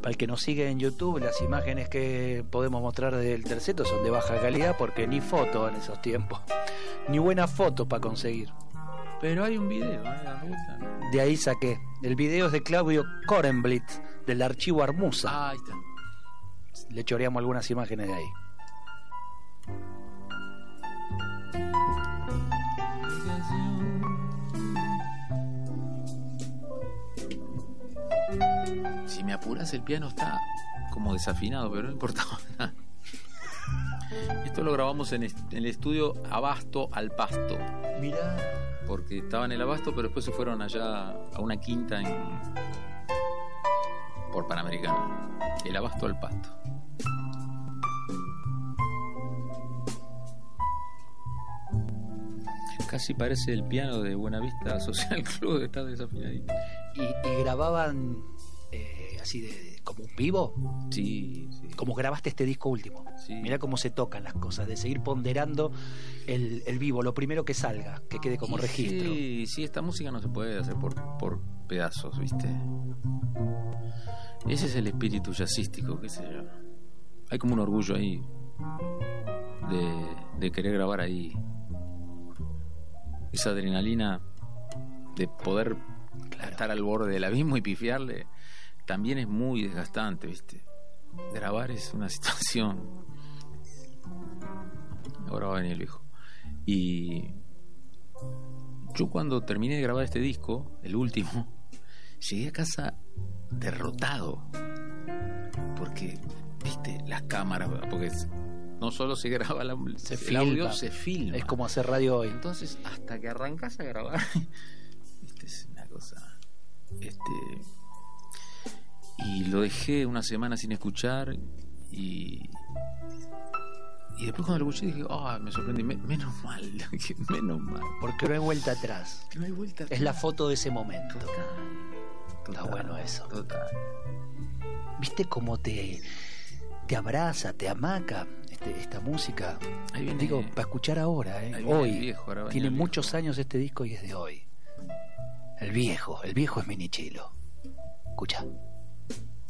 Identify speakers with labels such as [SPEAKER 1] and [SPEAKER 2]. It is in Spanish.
[SPEAKER 1] Para el que nos sigue en YouTube, las imágenes que podemos mostrar del terceto son de baja calidad porque ni foto en esos tiempos, ni buena foto para conseguir.
[SPEAKER 2] Pero hay un video, me gusta.
[SPEAKER 1] De ahí saqué. El video es de Claudio Korenblitz, del archivo Armusa.
[SPEAKER 2] Ah, ahí está.
[SPEAKER 1] Le choreamos algunas imágenes de ahí.
[SPEAKER 2] Si me apuras, el piano está como desafinado, pero no importaba nada. Esto lo grabamos en el estudio Abasto al Pasto.
[SPEAKER 1] Mirá.
[SPEAKER 2] Porque estaba en el Abasto, pero después se fueron allá a una quinta por Panamericana. El Abasto al Pasto. Casi parece el piano de Buenavista Social Club, está desafinadito.
[SPEAKER 1] ¿Y grababan así como un vivo?
[SPEAKER 2] Sí, sí.
[SPEAKER 1] Como grabaste este disco último.
[SPEAKER 2] Sí.
[SPEAKER 1] Mirá cómo se tocan las cosas, de seguir ponderando el vivo, lo primero que salga, que quede como registro.
[SPEAKER 2] Sí, sí, esta música no se puede hacer por pedazos, ¿viste? Ese es el espíritu jazzístico, qué sé yo. Hay como un orgullo ahí de querer grabar ahí. Esa adrenalina de poder estar al borde del abismo y pifiarle también es muy desgastante, ¿viste? Grabar es una situación. Ahora va a venir el viejo. Y yo cuando terminé de grabar este disco, el último, llegué a casa derrotado porque, ¿viste? Las cámaras, porque no solo se graba el audio, se filma.
[SPEAKER 1] Es como hacer radio hoy.
[SPEAKER 2] Entonces, hasta que arrancas a grabar, ¿viste? Es una cosa. Y lo dejé una semana sin escuchar. Y después cuando lo escuché dije, me sorprendí. Menos mal.
[SPEAKER 1] Porque no hay vuelta atrás.
[SPEAKER 2] Que no hay vuelta atrás.
[SPEAKER 1] Es la foto de ese momento.
[SPEAKER 2] Total,
[SPEAKER 1] está bueno eso.
[SPEAKER 2] Total.
[SPEAKER 1] ¿Viste cómo te abraza, te amaca esta música?
[SPEAKER 2] Ahí viene,
[SPEAKER 1] digo, para escuchar ahora, hoy.
[SPEAKER 2] Viejo,
[SPEAKER 1] tiene muchos años este disco y es de hoy. El viejo es Minichilo. Escucha.